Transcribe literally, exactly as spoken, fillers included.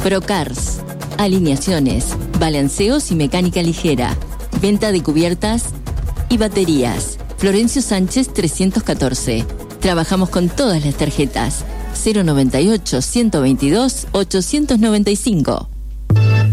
Procars, alineaciones, balanceos y mecánica ligera, venta de cubiertas y baterías. Florencio Sánchez trescientos catorce. Trabajamos con todas las tarjetas. cero noventa y ocho, ciento veintidós, ochocientos noventa y cinco.